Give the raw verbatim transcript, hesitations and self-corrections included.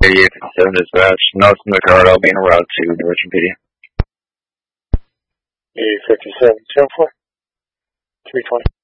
eighty-eight fifty-seven dispatch. North McCard, I'll be en route to the Richmond P D. eighty fifty-seven, ten four, three twenty.